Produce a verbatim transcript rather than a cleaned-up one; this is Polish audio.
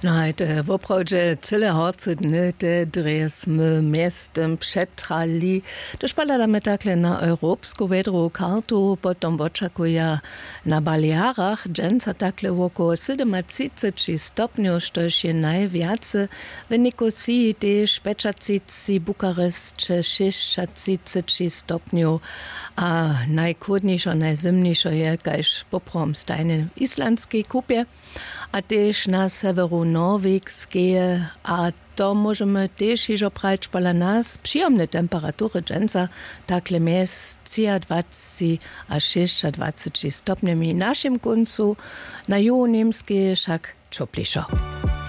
Najte woprawdźe cyle horcy dny te dresmy miestem przetrali. To szpadamy takle na europską wedru kartu, potom oczekuje na Balearach, dżęca takle około siedemdziesiąt stopniów, štož je najviace. W Nikosiji też pięćdziesiąt, Bukarest šesťdesiat stopniów, a najkłodniejszo, najzimniejszo je, kaž poprom stajne islandskiej kupie, a też na severu norwegskie, a to możemy też iżo prać pala nas przyjemne temperatury dżęca, takle mies dwadzieścia a šesťdesiat stopniami. Naszym końcu na juhu niemskie však čoplišo.